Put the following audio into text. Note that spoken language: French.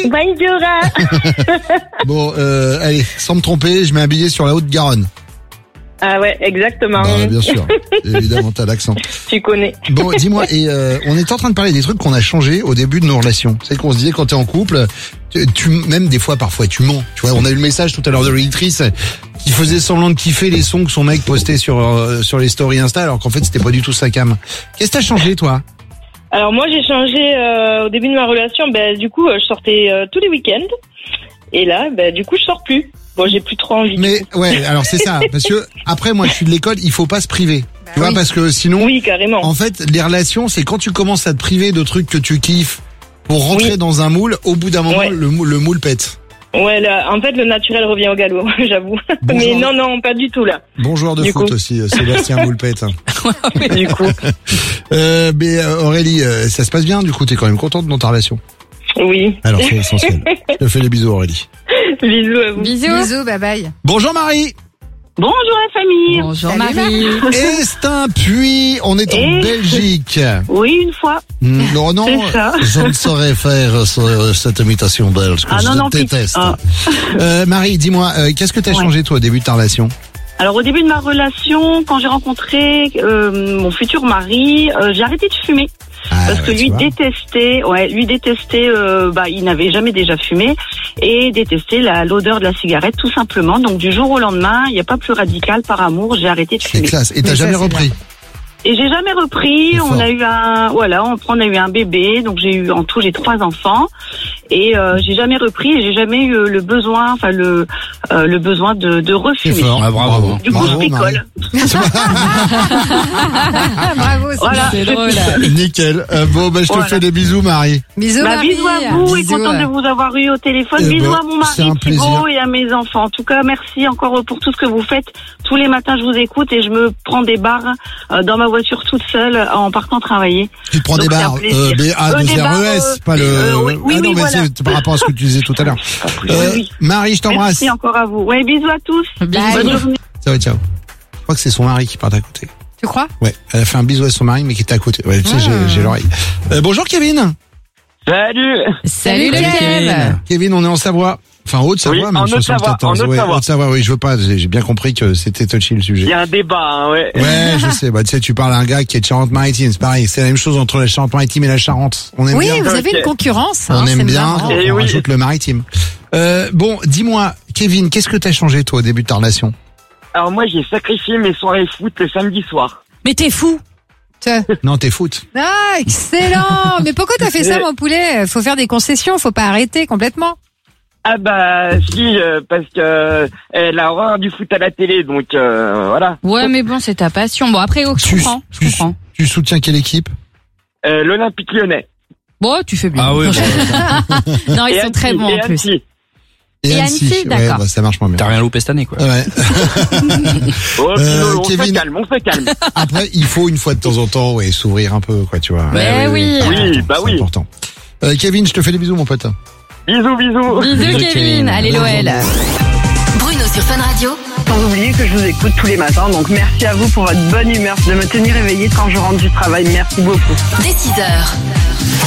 Bonjour. Bon, allez, sans me tromper, je mets un billet sur la Haute-Garonne. Ah ouais, exactement. Bah, bien sûr. Évidemment, t'as l'accent. Tu connais. Bon, dis-moi, et on est en train de parler des trucs qu'on a changés au début de nos relations. C'est qu'on se disait quand t'es en couple, même des fois, parfois, tu mens. Tu vois, on a eu le message tout à l'heure de l'auditrice qui faisait semblant de kiffer les sons que son mec postait sur les stories Insta, alors qu'en fait, c'était pas du tout sa cam. Qu'est-ce que t'as changé, toi? Alors moi, j'ai changé au début de ma relation. Du coup, je sortais tous les week-ends. Et là, du coup, je sors plus. Bon, j'ai plus trop envie. Mais ouais, alors c'est ça, parce que après, moi, je suis de l'école, il faut pas se priver. Tu vois, parce que sinon, oui, carrément. En fait, les relations, c'est quand tu commences à te priver de trucs que tu kiffes pour rentrer dans un moule, au bout d'un moment, le moule pète. Ouais, là, en fait, le naturel revient au galop, j'avoue. Mais non, pas du tout, là. Bon joueur de foot aussi, Sébastien Moulpette. Du coup. Mais Aurélie, ça se passe bien, du coup, t'es quand même contente dans ta relation? Oui. Alors, c'est essentiel. Je te fais les bisous, Aurélie. Bisous à vous. Bisous, bye bye. Bonjour Marie. Bonjour la famille. Bonjour Marie. Estinpuis, on est en Belgique. Oui, une fois. Non, C'est ça. je ne saurais faire cette imitation belge que je déteste. Marie, dis-moi, qu'est-ce que t'as changé toi au début de ta relation? Alors au début de ma relation, quand j'ai rencontré mon futur mari, j'ai arrêté de fumer. Parce que lui détestait, il n'avait jamais déjà fumé et détestait l'odeur de la cigarette tout simplement. Donc du jour au lendemain, il n'y a pas plus radical, par amour, j'ai arrêté de fumer. C'est classe. Et t'as jamais repris? Et j'ai jamais repris. On a eu on a eu un bébé. Donc en tout j'ai 3 enfants. Et j'ai jamais repris et j'ai jamais eu le besoin, le besoin de refumer. C'est fort. Ah, bravo. Du coup, je picole. Bravo, c'est drôle. Nickel. Je te fais des bisous, Marie. Bisous, Marie. Bisous à vous et contente de vous avoir eu au téléphone. Bisous à mon mari Thibaut et à mes enfants. En tout cas, merci encore pour tout ce que vous faites. Tous les matins, je vous écoute et je me prends des barres dans ma voiture toute seule en partant travailler. Tu te prends des barres, des RES, pas le... Oui, voilà. C'est par rapport à ce que tu disais tout à l'heure. Marie, je t'embrasse. Merci encore à vous. Ouais, bisous à tous. Bonne journée. Ciao. Je crois que c'est son mari qui part à côté. Tu crois? Ouais, elle a fait un bisou à son mari, mais qui était à côté. Ouais, tu sais, j'ai l'oreille. Bonjour Kevin. Salut Kevin. Kevin, on est en Savoie. Enfin, Haute-Savoie, même 74. Haute-Savoie, oui, je veux pas, j'ai bien compris que c'était touchy le sujet. Il y a un débat, Ouais, je sais. Tu sais, tu parles à un gars qui est de Charente-Maritime, c'est pareil. C'est la même chose entre la Charente-Maritime et la Charente. On aime bien. Oui, vous avez une concurrence. On aime bien, on oui. rajoute le maritime. Bon, dis-moi, Kevin, qu'est-ce que t'as changé, toi, au début de ta relation? Alors moi, j'ai sacrifié mes soirées foot le samedi soir. Mais t'es fou. Non, t'es foot. Ah, excellent. Mais pourquoi t'as fait ça, mon poulet? Faut faire des concessions, faut pas arrêter complètement. Ah si, parce que elle a horreur du foot à la télé, donc voilà. Ouais, mais bon, c'est ta passion. Bon, après, je comprends. Tu soutiens quelle équipe? L'Olympique Lyonnais. Bon, tu fais bien. Ah oui. Non, ils sont très bons en plus. Et Annecy, d'accord. Ouais, ça marche moins bien. T'as rien loupé cette année, quoi. Ouais. On Kevin, se calme. Après, il faut une fois de temps en temps, s'ouvrir un peu, quoi, tu vois. Oui. C'est important. Kevin, je te fais des bisous, mon pote. Bisous. Bisous, Kevin. Allez, l'OL. Bruno sur Fun Radio. Sans oublier que je vous écoute tous les matins, donc merci à vous pour votre bonne humeur, de me tenir éveillée quand je rentre du travail. Merci beaucoup. Dès 6h.